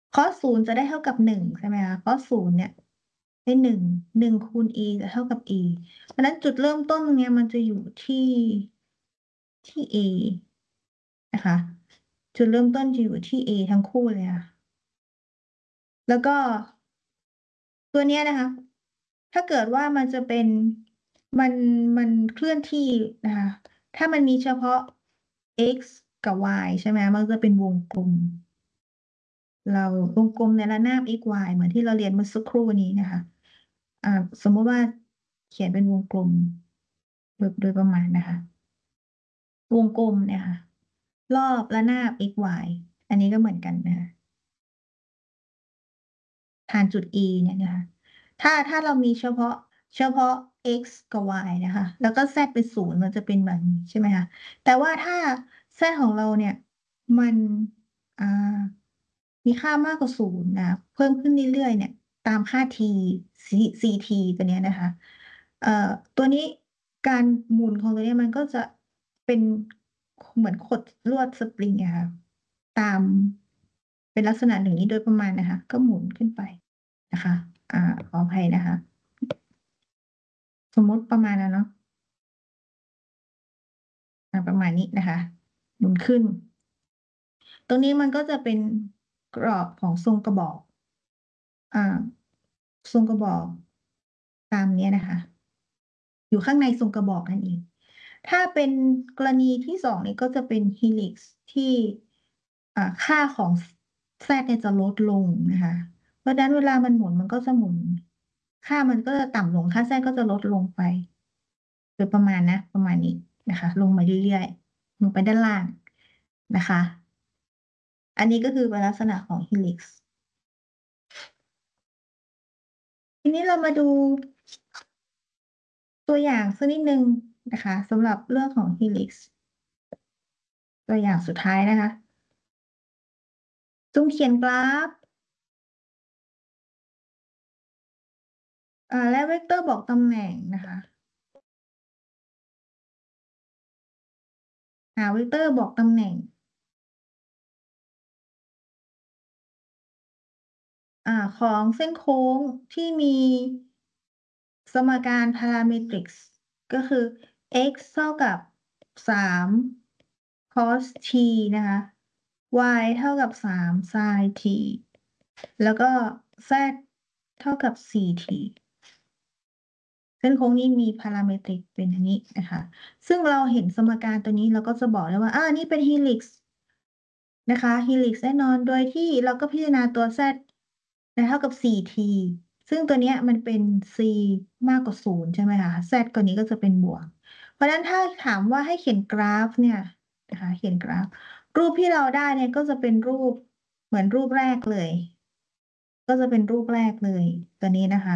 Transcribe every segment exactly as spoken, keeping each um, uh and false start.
cos ศูนย์จะได้เท่ากับหนึ่งใช่ไหมคะ cos ศูนย์เนี่ยได้หนึ่งหนึ่งคูณ e จะเท่ากับ e เพราะฉะนั้นจุดเริ่มต้นตรงเนี้ยมันจะอยู่ที่ที่ a นะคะจุดเริ่มต้นจะอยู่ที่ a ทั้งคู่เลยค่ะแล้วก็ตัวเนี้ยนะคะถ้าเกิดว่ามันจะเป็นมันมันเคลื่อนที่นะคะถ้ามันมีเฉพาะ x กับ y ใช่ไหมมันจะเป็นวงกลม เราวงกลมในระนาบ x y เหมือนที่เราเรียนเมื่อสักครู่นี้นะคะอ่าสมมติว่าเขียนเป็นวงกลมโดยโดยประมาณนะคะวงกลมเนี่ยค่ะรอบระนาบ x y อันนี้ก็เหมือนกันนะคะผ่านจุด e เนี่ยนะคะถ้าถ้าเรามีเฉพาะเฉพาะ x กับ y นะคะแล้วก็ z เป็นศูนย์มันจะเป็นแบบนี้ใช่ไหมคะแต่ว่าถ้า z ของเราเนี่ยมันอ่า มีค่ามากกว่าศูนย์นะเพิ่มขึ้นเรื่อยๆเนี่ยตามค่า t c t ตัวเนี้ยนะคะเอ่อตัวนี้การหมุนของตัวเนี้ยมันก็จะเป็นเหมือนขดลวดสปริงอะค่ะตามเป็นลักษณะอย่างนี้โดยประมาณนะคะก็หมุนขึ้นไปนะคะอ่าขออภัยนะคะสมมติประมาณนั้นเนาะอ่าประมาณนี้นะคะหมุนขึ้นตรงนี้มันก็จะเป็นกรอบของทรงกระบอก อ่าทรงกระบอกตามเนี้ยนะคะอยู่ข้างในทรงกระบอกนั่นเองถ้าเป็นกรณีที่สองเนี่ยก็จะเป็นฮีลิกซ์ที่อ่าค่าของแทรกเนี่ยจะลดลงนะคะเพราะฉะนั้นเวลามันหมุนมันก็จะหมุนค่ามันก็จะต่ำลงค่าแทรกก็จะลดลงไปโดยประมาณนะประมาณนี้นะคะลงมาเรื่อยๆลงไปด้านล่างนะคะอันนี้ก็คือเป็นลักษณะของฮีลิกซ์ ทีนี้เรามาดูตัวอย่างสักนิดนึงนะคะสำหรับเรื่องของ Helix ตัวอย่างสุดท้ายนะคะจงเขียนกราฟอ่าและเวกเตอร์บอกตำแหน่งนะคะหาเวกเตอร์บอกตำแหน่งอ่าของเส้นโค้งที่มีสมการพาราเมตริกส์ก็คือ x เท่ากับสาม cos t นะคะ y เท่ากับสาม sin t แล้วก็ z เท่ากับ สี่ t เส้นโค้งนี้มีพาราเมตริกเป็นอันนี้นะคะซึ่งเราเห็นสมการตัวนี้เราก็จะบอกได้ว่าอ่านี่เป็นฮีลิกซ์นะคะฮีลิกซ์แน่นอนโดยที่เราก็พิจารณาตัว z นะเท่ากับ สี่ t ซึ่งตัวเนี้ยมันเป็น c มากกว่าศูนย์ใช่ไหมคะ z ตัวนี้ก็จะเป็นบวกเพราะฉะนั้นถ้าถามว่าให้เขียนกราฟเนี่ยนะคะเขียนกราฟรูปที่เราได้เนี่ยก็จะเป็นรูปเหมือนรูปแรกเลยก็จะเป็นรูปแรกเลยตัวนี้นะคะ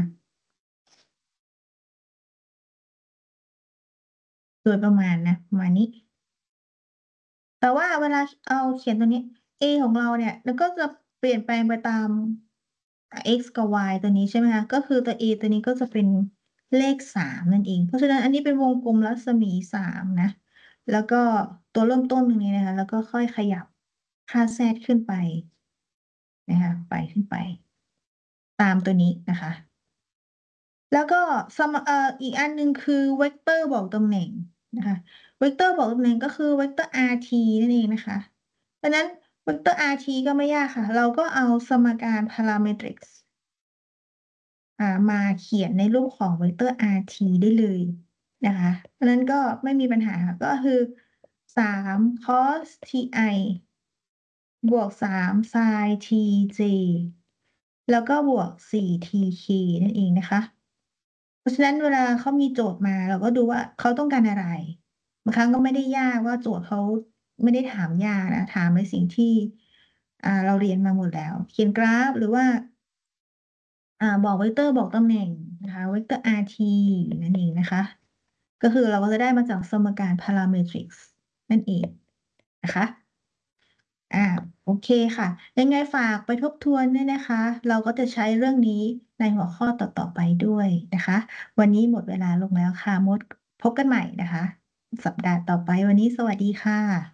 โดยประมาณนะประมาณนี้ แต่ว่าเวลาเอาเขียนตัวนี้ a ของเราเนี่ยแล้วก็จะเปลี่ยนแปลงไปตาม x กับ y ตัวนี้ใช่ไหมคะก็คือตัว a ตัวนี้ก็จะเป็นเลขสามนั่นเองเพราะฉะนั้นอันนี้เป็นวงกลมรัศมีสามนะแล้วก็ตัวเริ่มต้นตรงนี้นะคะแล้วก็ค่อยขยับค่าแทรกขึ้นไปนะคะไปขึ้นไปตามตัวนี้นะคะแล้วก็สมเอ่ออีกอันหนึ่งคือเวกเตอร์บอกตำแหน่งนะคะเวกเตอร์บอกตำแหน่งก็คือเวกเตอร์ rt นั่นเองนะคะ เพราะฉะนั้นเวกเตอร์ rt ก็ไม่ยากค่ะ เราก็เอาสมการพาราเมตริกส์อ่ามาเขียนในรูปของเวกเตอร์ rt ได้เลยนะคะเพราะฉะนั้นก็ไม่มีปัญหาค่ะก็คือสาม cos ti บวกสาม sin tj แล้วก็บวกสี่ tk นั่นเองนะคะ เพราะฉะนั้นเวลาเขามีโจทย์มาเราก็ดูว่าเขาต้องการอะไรบางครั้งก็ไม่ได้ยากว่าโจทย์เขาไม่ได้ถามยากนะถามในสิ่งที่อ่าเราเรียนมาหมดแล้วเขียนกราฟหรือว่าอ่าบอกเวกเตอร์บอกตำแหน่งนะคะเวกเตอร์ rt นั่นเองนะคะก็คือเราก็จะได้มาจากสมการพาราเมตริกส์นั่นเองนะคะอ่าโอเคค่ะยังไงฝากไปทบทวนด้วยนะคะเราก็จะใช้เรื่องนี้ในหัวข้อต่อๆไปด้วยนะคะวันนี้หมดเวลาลงแล้วค่ะมดพบกันใหม่นะคะสัปดาห์ต่อไปวันนี้สวัสดีค่ะ